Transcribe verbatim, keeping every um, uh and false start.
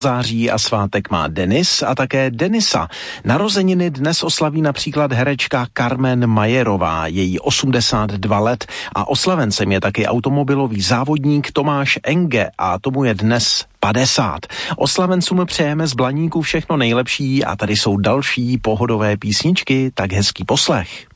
září a svátek má Denis a také Denisa. Narozeniny dnes oslaví například herečka Carmen Majerová, její osmdesát dva let, a oslavencem je taky automobilový závodník Tomáš Enge a tomu je dnes padesát. Oslavencům přejeme z Blaníku všechno nejlepší a tady jsou další pohodové písničky, tak hezký poslech.